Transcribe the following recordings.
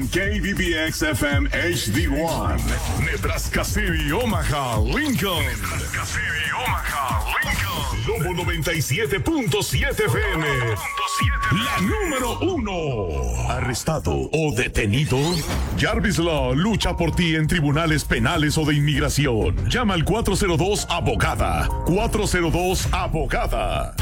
KBBX FM HD1, Nebraska City, Omaha, Lincoln. Nebraska City, Omaha, Lincoln. Lobo 97.7 FM. La número 1. ¿Arrestado o detenido? Jarvis Law lucha por ti en tribunales penales o de inmigración. Llama al 402-ABOGADA. 402-ABOGADA.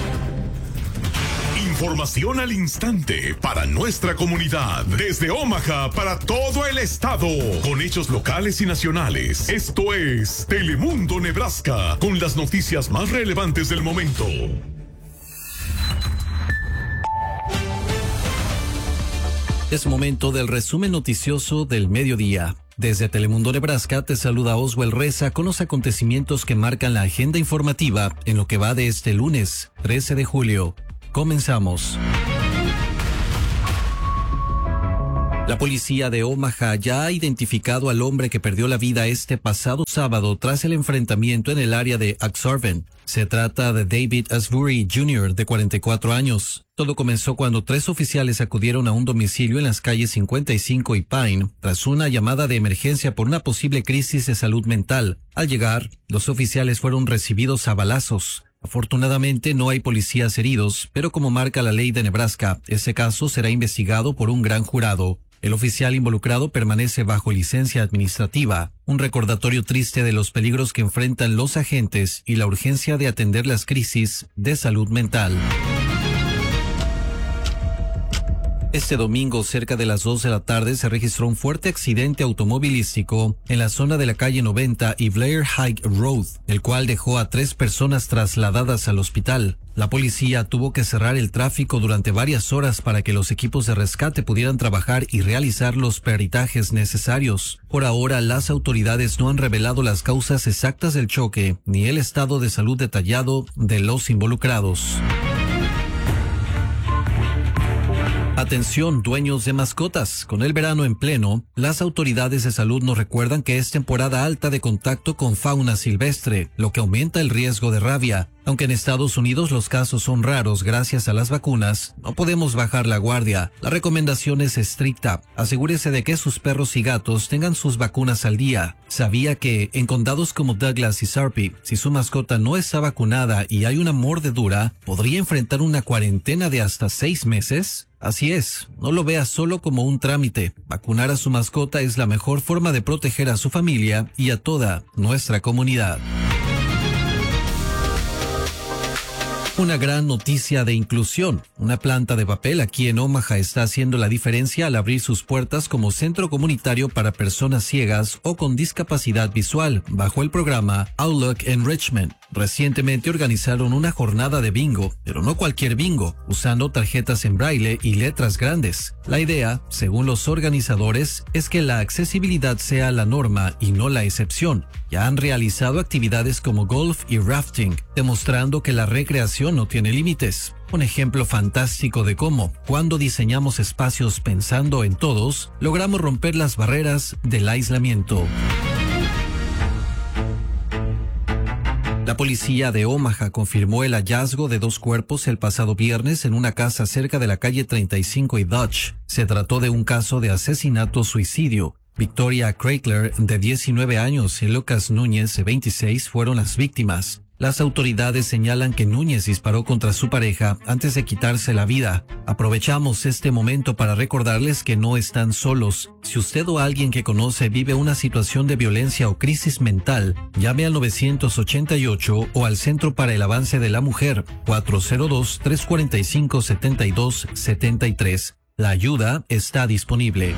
Información al instante para nuestra comunidad. Desde Omaha para todo el estado. Con hechos locales y nacionales. Esto es Telemundo Nebraska. Con las noticias más relevantes del momento. Es momento del resumen noticioso del mediodía. Desde Telemundo Nebraska te saluda Oswald Reza con los acontecimientos que marcan la agenda informativa en lo que va de este lunes, 13 de julio. Comenzamos. La policía de Omaha ya ha identificado al hombre que perdió la vida este pasado sábado tras el enfrentamiento en el área de Ak-Sar-Ben. Se trata de David Asbury Jr., de 44 años. Todo comenzó cuando 3 oficiales acudieron a un domicilio en las calles 55 y Pine tras una llamada de emergencia por una posible crisis de salud mental. Al llegar, los oficiales fueron recibidos a balazos. Afortunadamente no hay policías heridos, pero como marca la ley de Nebraska, ese caso será investigado por un gran jurado. El oficial involucrado permanece bajo licencia administrativa, un recordatorio triste de los peligros que enfrentan los agentes y la urgencia de atender las crisis de salud mental. Este domingo, cerca de las 2 de la tarde, se registró un fuerte accidente automovilístico en la zona de la calle 90 y Blair High Road, el cual dejó a 3 personas trasladadas al hospital. La policía tuvo que cerrar el tráfico durante varias horas para que los equipos de rescate pudieran trabajar y realizar los peritajes necesarios. Por ahora, las autoridades no han revelado las causas exactas del choque ni el estado de salud detallado de los involucrados. Atención, dueños de mascotas. Con el verano en pleno, las autoridades de salud nos recuerdan que es temporada alta de contacto con fauna silvestre, lo que aumenta el riesgo de rabia. Aunque en Estados Unidos los casos son raros gracias a las vacunas, no podemos bajar la guardia. La recomendación es estricta. Asegúrese de que sus perros y gatos tengan sus vacunas al día. ¿Sabía que en condados como Douglas y Sarpy, si su mascota no está vacunada y hay una mordedura, podría enfrentar una cuarentena de hasta 6 meses? Así es, no lo vea solo como un trámite. Vacunar a su mascota es la mejor forma de proteger a su familia y a toda nuestra comunidad. Una gran noticia de inclusión. Una planta de papel aquí en Omaha está haciendo la diferencia al abrir sus puertas como centro comunitario para personas ciegas o con discapacidad visual, bajo el programa Outlook Enrichment. Recientemente organizaron una jornada de bingo, pero no cualquier bingo, usando tarjetas en braille y letras grandes. La idea, según los organizadores, es que la accesibilidad sea la norma y no la excepción. Ya han realizado actividades como golf y rafting, demostrando que la recreación no tiene límites. Un ejemplo fantástico de cómo, cuando diseñamos espacios pensando en todos, logramos romper las barreras del aislamiento. La policía de Omaha confirmó el hallazgo de 2 cuerpos el pasado viernes en una casa cerca de la calle 35 y Dodge. Se trató de un caso de asesinato-suicidio. Victoria Craigler, de 19 años, y Lucas Núñez, de 26, fueron las víctimas. Las autoridades señalan que Núñez disparó contra su pareja antes de quitarse la vida. Aprovechamos este momento para recordarles que no están solos. Si usted o alguien que conoce vive una situación de violencia o crisis mental, llame al 988 o al Centro para el Avance de la Mujer, 402-345-7273. La ayuda está disponible.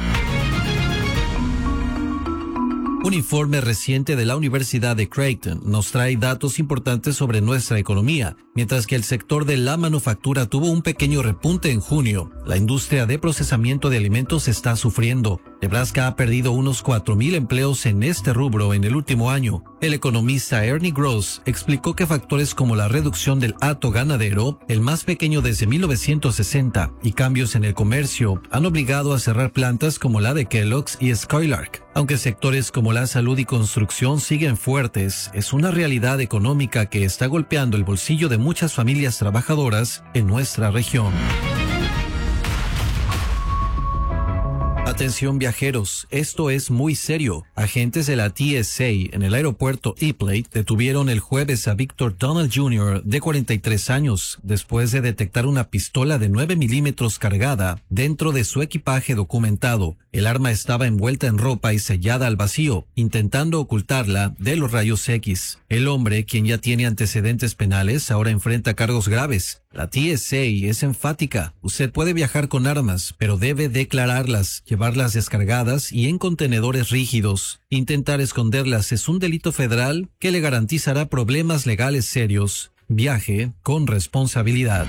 Un informe reciente de la Universidad de Creighton nos trae datos importantes sobre nuestra economía. Mientras que el sector de la manufactura tuvo un pequeño repunte en junio, la industria de procesamiento de alimentos está sufriendo. Nebraska ha perdido unos 4,000 empleos en este rubro en el último año. El economista Ernie Gross explicó que factores como la reducción del hato ganadero, el más pequeño desde 1960, y cambios en el comercio han obligado a cerrar plantas como la de Kellogg's y Skylark. Aunque sectores como la salud y construcción siguen fuertes, es una realidad económica que está golpeando el bolsillo de muchas familias trabajadoras en nuestra región. Atención viajeros, esto es muy serio. Agentes de la TSA en el aeropuerto Epley detuvieron el jueves a Victor Donald Jr. de 43 años después de detectar una pistola de 9 milímetros cargada dentro de su equipaje documentado. El arma estaba envuelta en ropa y sellada al vacío, intentando ocultarla de los rayos X. El hombre, quien ya tiene antecedentes penales, ahora enfrenta cargos graves. La TSA es enfática. Usted puede viajar con armas, pero debe declararlas, llevarlas descargadas y en contenedores rígidos. Intentar esconderlas es un delito federal que le garantizará problemas legales serios. Viaje con responsabilidad.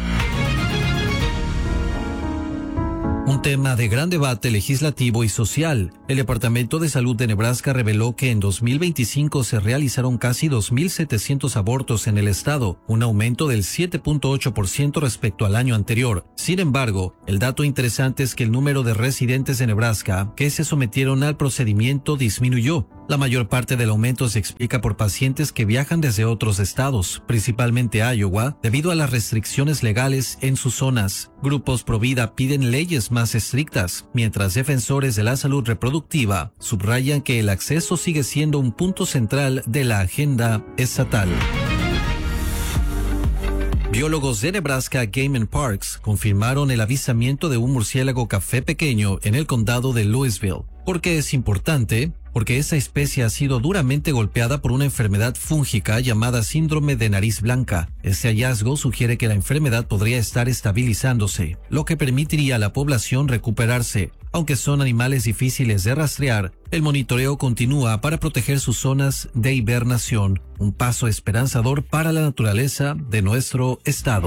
Un tema de gran debate legislativo y social. El Departamento de Salud de Nebraska reveló que en 2025 se realizaron casi 2.700 abortos en el estado, un aumento del 7.8% respecto al año anterior. Sin embargo, el dato interesante es que el número de residentes de Nebraska que se sometieron al procedimiento disminuyó. La mayor parte del aumento se explica por pacientes que viajan desde otros estados, principalmente Iowa, debido a las restricciones legales en sus zonas. Grupos pro vida piden leyes más estrictas, mientras defensores de la salud reproductiva subrayan que el acceso sigue siendo un punto central de la agenda estatal. Biólogos de Nebraska Game and Parks confirmaron el avistamiento de un murciélago café pequeño en el condado de Louisville. ¿Por qué es importante? Porque esa especie ha sido duramente golpeada por una enfermedad fúngica llamada síndrome de nariz blanca. Este hallazgo sugiere que la enfermedad podría estar estabilizándose, lo que permitiría a la población recuperarse. Aunque son animales difíciles de rastrear, el monitoreo continúa para proteger sus zonas de hibernación, un paso esperanzador para la naturaleza de nuestro estado.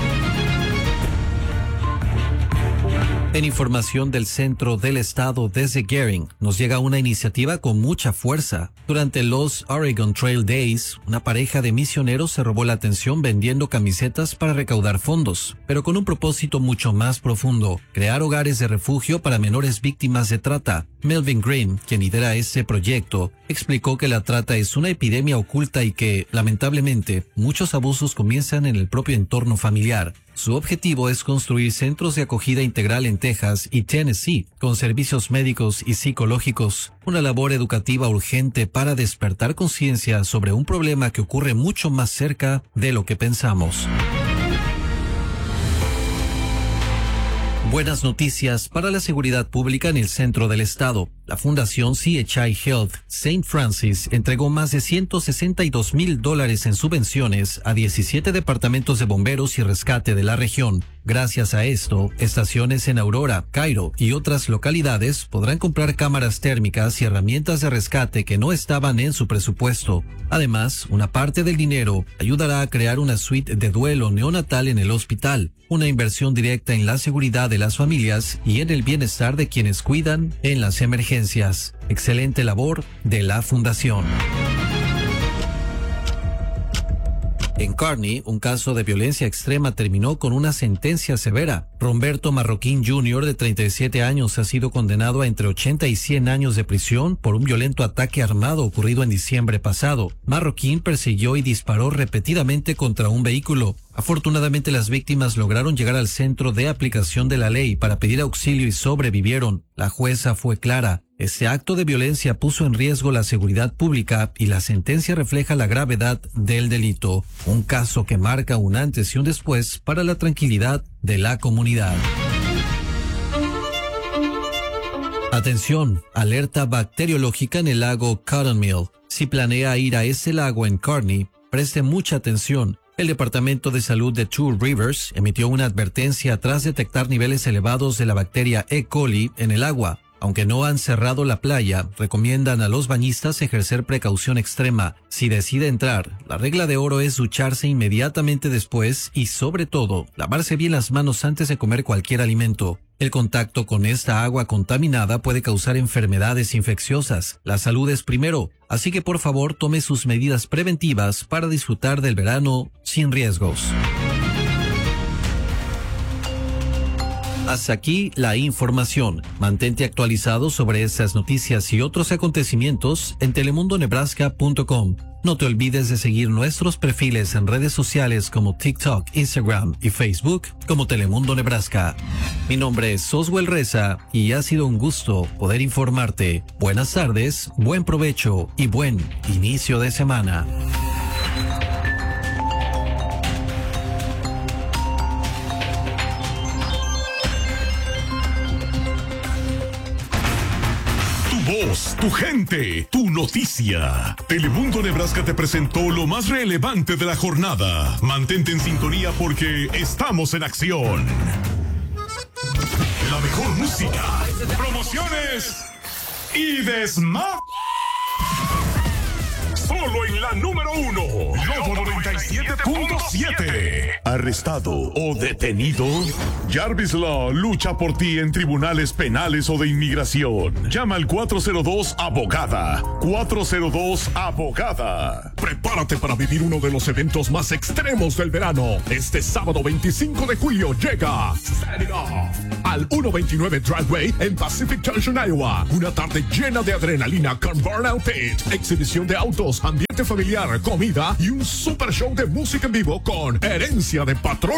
En información del centro del estado desde Gering, nos llega una iniciativa con mucha fuerza. Durante los Oregon Trail Days, una pareja de misioneros se robó la atención vendiendo camisetas para recaudar fondos, pero con un propósito mucho más profundo: crear hogares de refugio para menores víctimas de trata. Melvin Green, quien lidera este proyecto, explicó que la trata es una epidemia oculta y que, lamentablemente, muchos abusos comienzan en el propio entorno familiar. Su objetivo es construir centros de acogida integral en Texas y Tennessee, con servicios médicos y psicológicos, una labor educativa urgente para despertar conciencia sobre un problema que ocurre mucho más cerca de lo que pensamos. Buenas noticias para la seguridad pública en el centro del estado. La Fundación CHI Health St. Francis entregó más de $162,000 en subvenciones a 17 departamentos de bomberos y rescate de la región. Gracias a esto, estaciones en Aurora, Cairo y otras localidades podrán comprar cámaras térmicas y herramientas de rescate que no estaban en su presupuesto. Además, una parte del dinero ayudará a crear una suite de duelo neonatal en el hospital, una inversión directa en la seguridad de las familias y en el bienestar de quienes cuidan en las emergencias. Excelente labor de la Fundación. En Kearney, un caso de violencia extrema terminó con una sentencia severa. Romberto Marroquín Jr., de 37 años, ha sido condenado a entre 80 y 100 años de prisión por un violento ataque armado ocurrido en diciembre pasado. Marroquín persiguió y disparó repetidamente contra un vehículo. Afortunadamente, las víctimas lograron llegar al centro de aplicación de la ley para pedir auxilio y sobrevivieron. La jueza fue clara: este acto de violencia puso en riesgo la seguridad pública y la sentencia refleja la gravedad del delito. Un caso que marca un antes y un después para la tranquilidad de la comunidad. Atención, alerta bacteriológica en el lago Cotton Mill. Si planea ir a ese lago en Kearney, preste mucha atención. El Departamento de Salud de Two Rivers emitió una advertencia tras detectar niveles elevados de la bacteria E. coli en el agua. Aunque no han cerrado la playa, recomiendan a los bañistas ejercer precaución extrema. Si decide entrar, la regla de oro es ducharse inmediatamente después y, sobre todo, lavarse bien las manos antes de comer cualquier alimento. El contacto con esta agua contaminada puede causar enfermedades infecciosas. La salud es primero, así que por favor tome sus medidas preventivas para disfrutar del verano sin riesgos. Hasta aquí la información. Mantente actualizado sobre estas noticias y otros acontecimientos en telemundonebraska.com. No te olvides de seguir nuestros perfiles en redes sociales como TikTok, Instagram y Facebook como Telemundo Nebraska. Mi nombre es Oswell Reza y ha sido un gusto poder informarte. Buenas tardes, buen provecho y buen inicio de semana. Voz, tu gente, tu noticia. Telemundo Nebraska te presentó lo más relevante de la jornada. Mantente en sintonía porque estamos en acción. La mejor música, promociones y desmadre. Solo en la número 1, Lobo 97.7. Arrestado o detenido. Jarvis Law lucha por ti en tribunales penales o de inmigración. Llama al 402-ABOGADA. 402-ABOGADA. Prepárate para vivir uno de los eventos más extremos del verano. Este sábado 25 de julio llega Set It Off al 129 Driveway en Pacific Junction, Iowa. Una tarde llena de adrenalina con Burnout Pit, exhibición de autos, ambiente familiar, comida y un super show de música en vivo con Herencia de Patrón